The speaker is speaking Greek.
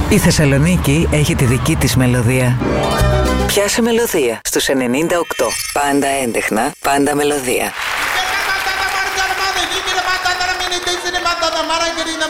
Η Θεσσαλονίκη έχει τη δική της μελωδία. Πιάσε μελωδία στους 98. Πάντα έντεχνα, πάντα μελωδία.